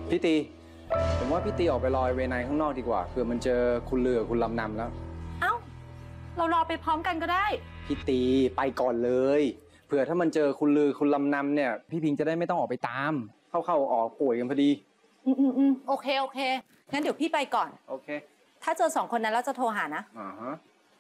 พี่ตีผมว่าพี่ตีออกไปรอเวไนข้างนอกดีกว่าเผื่อมันเจอคุณเรือคุณลำนำแล้วเอ้าเรารอไปพร้อมกันก็ได้พี่ตีไปก่อนเลยเผื่อถ้ามันเจอคุณเรือคุณลำนำเนี่ยพี่พิงจะได้ไม่ต้องออกไปตามเข้าออกป่วยกันพอดีโอเคงั้นเดี๋ยวพี่ไปก่อนโอเคถ้าเจอ2 คนนั้นเราจะโทรหานะฮะ